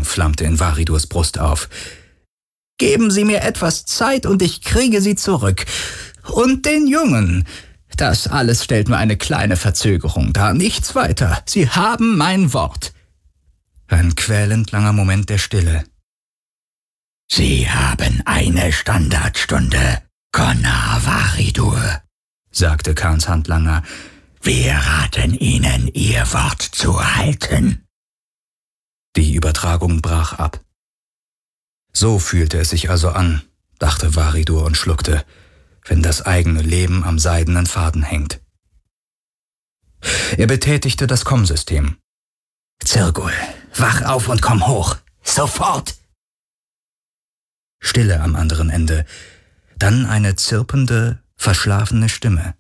flammte in Varidurs Brust auf. »Geben Sie mir etwas Zeit und ich kriege Sie zurück. Und den Jungen. Das alles stellt nur eine kleine Verzögerung dar, nichts weiter. Sie haben mein Wort.« Ein quälend langer Moment der Stille. »Sie haben eine Standardstunde, Connor Varidur«, sagte Khans Handlanger. »Wir raten Ihnen, Ihr Wort zu halten.« Die Übertragung brach ab. So fühlte es sich also an, dachte Varidur und schluckte, wenn das eigene Leben am seidenen Faden hängt. Er betätigte das Kommsystem. »Zirgul, wach auf und komm hoch. Sofort!« Stille am anderen Ende. Dann eine zirpende, verschlafene Stimme.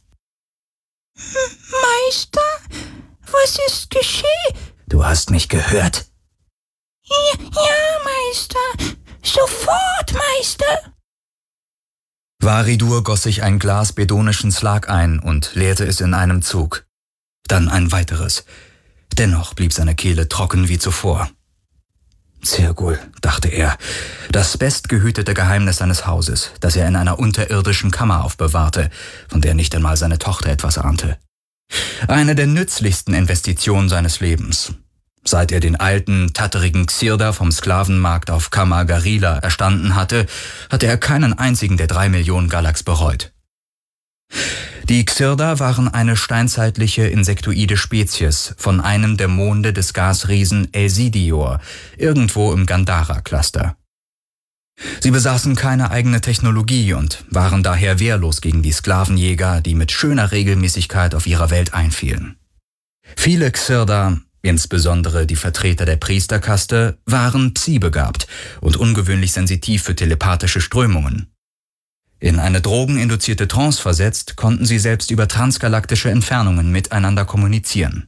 »Meister, was ist geschehen?« »Du hast mich gehört?« Ja, Meister. Sofort, Meister!« Varidur goss sich ein Glas bedonischen Slag ein und leerte es in einem Zug. Dann ein weiteres. Dennoch blieb seine Kehle trocken wie zuvor. Zirgul, dachte er, das bestgehütete Geheimnis seines Hauses, das er in einer unterirdischen Kammer aufbewahrte, von der nicht einmal seine Tochter etwas ahnte. Eine der nützlichsten Investitionen seines Lebens. Seit er den alten, tatterigen Xirda vom Sklavenmarkt auf Kamar Garila erstanden hatte, hatte er keinen einzigen der 3 Millionen Galax bereut. Die Xirda waren eine steinzeitliche insektoide Spezies von einem der Monde des Gasriesen Elsidior, irgendwo im Gandhara-Cluster. Sie besaßen keine eigene Technologie und waren daher wehrlos gegen die Sklavenjäger, die mit schöner Regelmäßigkeit auf ihrer Welt einfielen. Viele Xirda, insbesondere die Vertreter der Priesterkaste, waren psi-begabt und ungewöhnlich sensitiv für telepathische Strömungen. In eine drogeninduzierte Trance versetzt, konnten sie selbst über transgalaktische Entfernungen miteinander kommunizieren.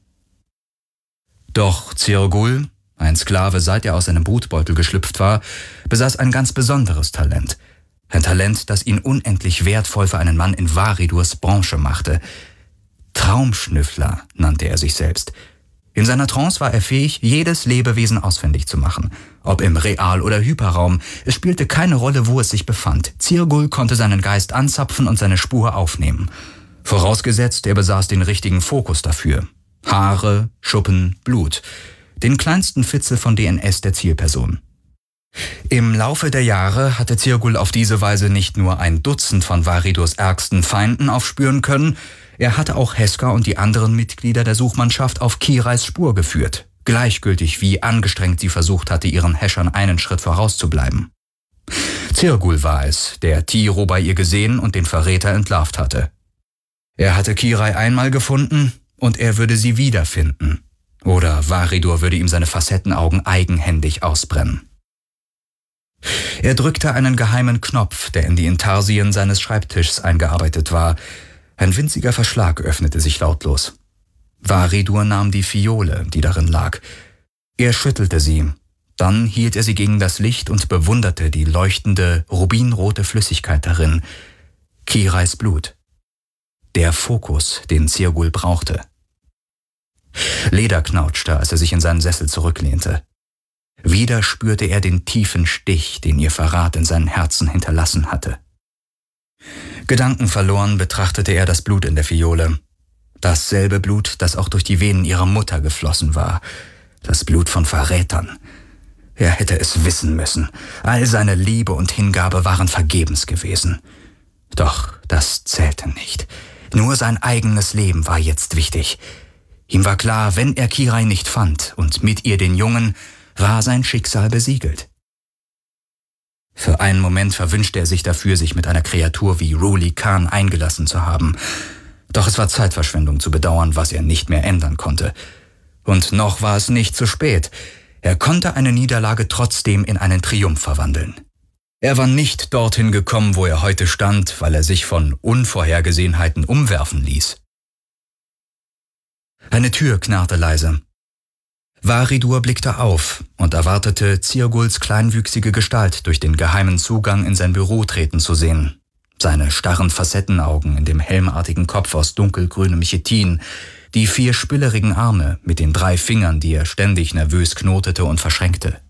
Doch Zirgul, ein Sklave, seit er aus seinem Brutbeutel geschlüpft war, besaß ein ganz besonderes Talent. Ein Talent, das ihn unendlich wertvoll für einen Mann in Varidurs Branche machte. Traumschnüffler nannte er sich selbst. In seiner Trance war er fähig, jedes Lebewesen ausfindig zu machen. Ob im Real- oder Hyperraum, es spielte keine Rolle, wo es sich befand. Zirgul konnte seinen Geist anzapfen und seine Spur aufnehmen. Vorausgesetzt, er besaß den richtigen Fokus dafür. Haare, Schuppen, Blut. Den kleinsten Fitzel von DNS der Zielperson. Im Laufe der Jahre hatte Zirgul auf diese Weise nicht nur ein Dutzend von Varidurs ärgsten Feinden aufspüren können, er hatte auch Heska und die anderen Mitglieder der Suchmannschaft auf Kirais Spur geführt, gleichgültig wie angestrengt sie versucht hatte, ihren Häschern einen Schritt vorauszubleiben. Zirgul war es, der Tiro bei ihr gesehen und den Verräter entlarvt hatte. Er hatte Kirai einmal gefunden und er würde sie wiederfinden. Oder Varidur würde ihm seine Facettenaugen eigenhändig ausbrennen. Er drückte einen geheimen Knopf, der in die Intarsien seines Schreibtischs eingearbeitet war. Ein winziger Verschlag öffnete sich lautlos. Varidur nahm die Fiole, die darin lag. Er schüttelte sie. Dann hielt er sie gegen das Licht und bewunderte die leuchtende, rubinrote Flüssigkeit darin. Kirais Blut. Der Fokus, den Zirgul brauchte. Leder knauschte, als er sich in seinen Sessel zurücklehnte. Wieder spürte er den tiefen Stich, den ihr Verrat in seinem Herzen hinterlassen hatte. Gedankenverloren betrachtete er das Blut in der Fiole. Dasselbe Blut, das auch durch die Venen ihrer Mutter geflossen war. Das Blut von Verrätern. Er hätte es wissen müssen. All seine Liebe und Hingabe waren vergebens gewesen. Doch das zählte nicht. Nur sein eigenes Leben war jetzt wichtig. Ihm war klar, wenn er Kirai nicht fand und mit ihr den Jungen, war sein Schicksal besiegelt. Für einen Moment verwünschte er sich dafür, sich mit einer Kreatur wie Ruli Khan eingelassen zu haben. Doch es war Zeitverschwendung zu bedauern, was er nicht mehr ändern konnte. Und noch war es nicht zu spät. Er konnte eine Niederlage trotzdem in einen Triumph verwandeln. Er war nicht dorthin gekommen, wo er heute stand, weil er sich von Unvorhergesehenheiten umwerfen ließ. Eine Tür knarrte leise. Varidur blickte auf und erwartete, Zirguls kleinwüchsige Gestalt durch den geheimen Zugang in sein Büro treten zu sehen. Seine starren Facettenaugen in dem helmartigen Kopf aus dunkelgrünem Chitin, die 4 spillerigen Arme mit den 3 Fingern, die er ständig nervös knotete und verschränkte.